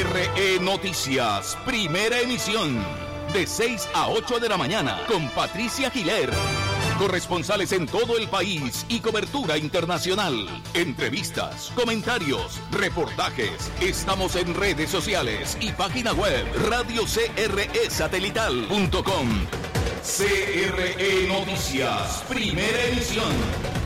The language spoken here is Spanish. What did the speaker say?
CRE Noticias, primera emisión, de 6 a 8 de la mañana, con Patricia Giler. Corresponsales en todo el país y cobertura internacional. Entrevistas, comentarios, reportajes. Estamos en redes sociales y página web radiocresatelital.com. CRE Noticias, primera emisión.